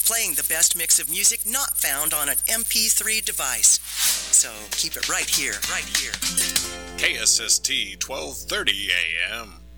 playing the best mix of music not found on an MP3 device. So keep it right here, right here. KSST 1230 AM.